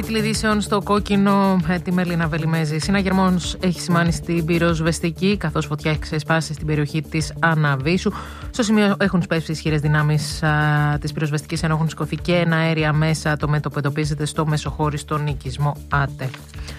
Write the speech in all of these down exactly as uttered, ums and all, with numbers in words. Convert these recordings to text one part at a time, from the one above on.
Τίτλοι ειδήσεων στο κόκκινο με τη Μελίνα Βελιμέζη. Συναγερμός έχει σημάνει στην πυροσβεστική, καθώς φωτιά έχει ξεσπάσει στην περιοχή της Αναβίσου. Στο σημείο έχουν σπεύσει ισχυρές δυνάμεις της πυροσβεστικής, ενώ έχουν σηκωθεί και ένα αέρια μέσα. Το μέτωπο εντοπίζεται στο μεσοχώριστο οικισμό ΑΤΕ.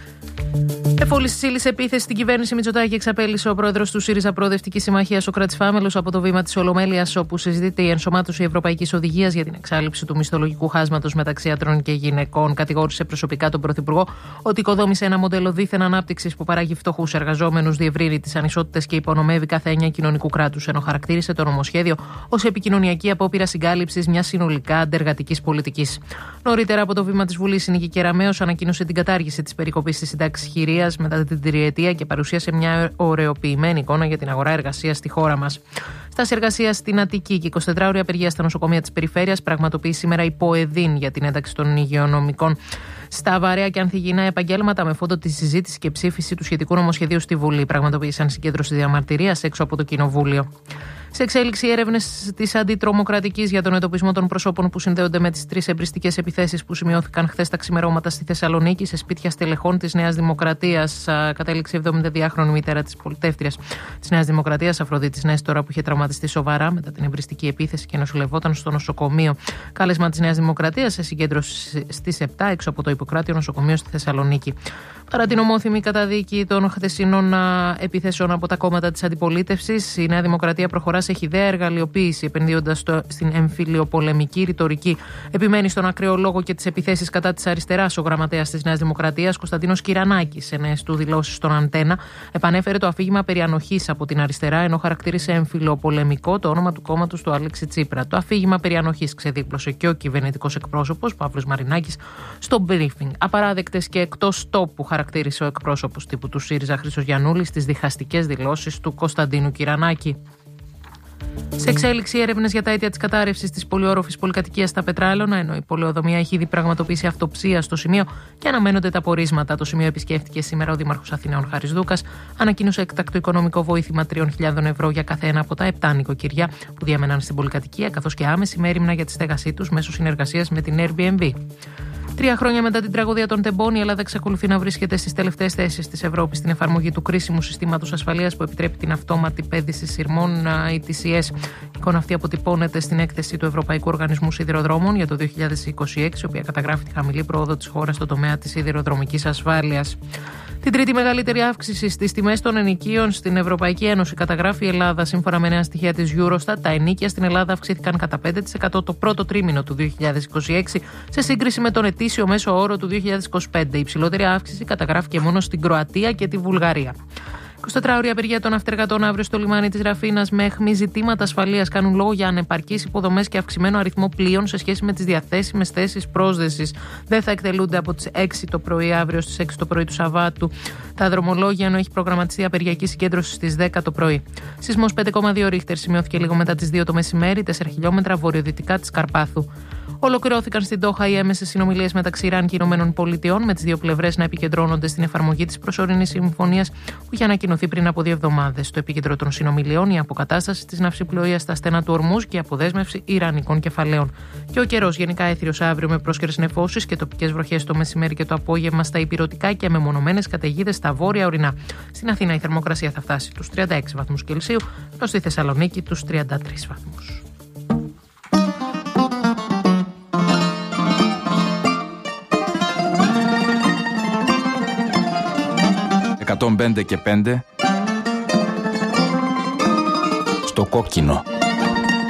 Εφόλης ύλης επίθεση στην κυβέρνηση Μητσοτάκη εξαπέλυσε ο πρόεδρος του ΣΥΡΙΖΑ Προοδευτική Συμμαχία, Σωκράτης Φάμελος, από το βήμα της Ολομέλειας, όπου συζητείται η ενσωμάτωση Ευρωπαϊκής Οδηγίας για την εξάλληψη του μισθολογικού χάσματος μεταξύ άντρων και γυναικών. Κατηγόρησε προσωπικά τον Πρωθυπουργό ότι οικοδόμησε ένα μοντέλο δίθεν ανάπτυξης που παράγει φτωχούς εργαζόμενους, διευρύνει τις ανισότητες και υπονομεύει κάθε έννοια κοινωνικού κράτους, ενώ χαρακτήρισε το νομοσχέδιο ως επικοινωνιακή απόπειρα συγκάλυψης μιας συνολικά αντεργατικής πολιτικής. Νωρίτερα από το βήμα της Βουλής, η Νίκη Κεραμέως ανακοίνωσε την κατάργηση της περικοπής της συντάξης χειρίας μετά την τριετία και παρουσίασε μια ωρεοποιημένη εικόνα για την αγορά εργασίας στη χώρα μας. Στάση εργασίας στην Αττική και εικοσιτετράωρη απεργία στα νοσοκομεία της περιφέρειας πραγματοποιεί σήμερα η ΠΟΕΔΗΝ για την ένταξη των υγειονομικών στα βαρέα και ανθυγιεινά επαγγέλματα, με φόντο τη συζήτηση και ψήφιση του σχετικού νομοσχεδίου στη Βουλή. Πραγματοποίησαν συγκέντρωση διαμαρτυρίας έξω από το Κοινοβούλιο. Σε εξέλιξη, έρευνες της Αντιτρομοκρατικής για τον εντοπισμό των προσώπων που συνδέονται με τις τρεις εμπριστικές επιθέσεις που σημειώθηκαν χθες τα ξημερώματα στη Θεσσαλονίκη σε σπίτια στελεχών της Νέας Δημοκρατίας. Κατέληξε η εβδομηνταδυάχρονη μητέρα της πολιτεύτριας της Νέας Δημοκρατίας, Αφροδίτης Νέστορα, που είχε τραυματιστεί σοβαρά μετά την εμπριστική επίθεση και νοσηλευόταν στο νοσοκομείο. Κάλεσμα της Νέας Δημοκρατίας σε συγκέντρωση στις επτά έξω από το Ιπποκράτιο νοσοκομείο στη Θεσσαλονίκη. Παρά την ομόθυμη καταδίκη των χθεσινών επιθέσεων από τα κόμματα της αντιπολίτευσης, η Νέα Δημοκρατία προχωρά σε χυδαία εργαλειοποίηση, επενδύοντας στην εμφυλιοπολεμική ρητορική. Επιμένει στον ακραίο λόγο και τις επιθέσεις κατά της αριστεράς ο γραμματέας της Νέας Δημοκρατίας, Κωνσταντίνος Κυρανάκης, σε νέες του δηλώσεις στον Αντένα, επανέφερε το αφήγημα περί ανοχής από την αριστερά, ενώ χαρακτήρισε εμφυλιοπολεμικό το όνομα του κόμματος του Αλέξη Τσίπρα. Το αφήγημα περί ανοχής ξεδίπλωσε και ο κυβερνητικός εκπρόσωπος Παύλος Μαρινάκης στο briefing. Απαράδεκτες και εκτός τόπου, χαρακτήρισε ο εκπρόσωπος τύπου του ΣΥΡΙΖΑ Χρήστος Γιαννούλης στις διχαστικές δηλώσεις του Κωνσταντίνου Κυρανάκη. Σε εξέλιξη, έρευνες για τα αίτια της κατάρρευσης της πολυόροφης πολυκατοικίας στα Πετράλωνα, ενώ η πολεοδομία έχει ήδη πραγματοποιήσει αυτοψία στο σημείο και αναμένονται τα πορίσματα. Το σημείο επισκέφτηκε σήμερα ο Δήμαρχος Αθηναίων Χάρης Δούκας, ανακοίνωσε έκτακτο οικονομικό βοήθημα τριών χιλιάδων ευρώ για κάθε ένα από τα επτά νοικοκυριά που διέμεναν στην πολυκατοικία, καθώς και άμεση μέριμνα για τη στέγασή τους μέσω συνεργασίας με την Airbnb. Τρία χρόνια μετά την τραγωδία των Τεμπών, η Ελλάδα εξακολουθεί να βρίσκεται στις τελευταίες θέσεις της Ευρώπης στην εφαρμογή του κρίσιμου συστήματος ασφαλείας που επιτρέπει την αυτόματη πέδηση σειρμών ι τι σι ες. Η εικόνα αυτή αποτυπώνεται στην έκθεση του Ευρωπαϊκού Οργανισμού Σιδηροδρόμων για το δύο χιλιάδες είκοσι έξι, η οποία καταγράφει τη χαμηλή πρόοδο της χώρας στον τομέα της σιδηροδρομικής ασφάλειας. Την τρίτη μεγαλύτερη αύξηση στις τιμές των ενοικίων στην Ευρωπαϊκή Ένωση καταγράφει η Ελλάδα. Σύμφωνα με νέα στοιχεία της Eurostat, τα ενοίκια στην Ελλάδα αυξήθηκαν κατά πέντε τοις εκατό το πρώτο τρίμηνο του δύο χιλιάδες είκοσι έξι σε σύγκριση με τον ετήσιο μέσο όρο του δύο χιλιάδες είκοσι πέντε. Η υψηλότερη αύξηση καταγράφηκε μόνο στην Κροατία και τη Βουλγαρία. εικοσιτετράωρη απεργία των ναυτεργατών αύριο στο λιμάνι της Ραφίνας με αιχμή ζητήματα ασφαλείας κάνουν λόγο για ανεπαρκείς υποδομές και αυξημένο αριθμό πλοίων σε σχέση με τις διαθέσιμες θέσεις πρόσδεσης. Δεν θα εκτελούνται από τις έξι το πρωί αύριο στις έξι το πρωί του Σαββάτου τα δρομολόγια, ενώ έχει προγραμματιστεί απεργιακή συγκέντρωση στις δέκα το πρωί. Σεισμός πέντε κόμμα δύο ρίχτερ σημειώθηκε λίγο μετά τις δύο το μεσημέρι, τέσσερα χιλιόμετρα βορειοδυτικά της Καρπάθου. Ολοκληρώθηκαν στην Ντόχα οι έμεσες συνομιλίες μεταξύ Ιράν και Ηνωμένων Πολιτειών, με τις δύο πλευρές να επικεντρώνονται στην εφαρμογή της προσωρινής συμφωνίας που είχε ανακοινωθεί πριν από δύο εβδομάδες. Στο επίκεντρο των συνομιλιών, η αποκατάσταση της ναυσιπλοείας στα στενά του Ορμούζ και η αποδέσμευση ιρανικών κεφαλαίων. Και ο καιρός γενικά έθριος αύριο με πρόσκαιρες νεφώσεις και τοπικές βροχές το μεσημέρι και το απόγευμα στα ηπειρωτικά και μεμονωμένες καταιγίδες στα βόρεια ορεινά. Στην Αθήνα η θερμοκρασία θα φτάσει τους τριάντα έξι βαθμούς Κελσίου, ενώ στη Θεσσαλονίκη τους τριάντα τρεις βαθμούς. εκατόν πέντε και πέντε στο κόκκινο.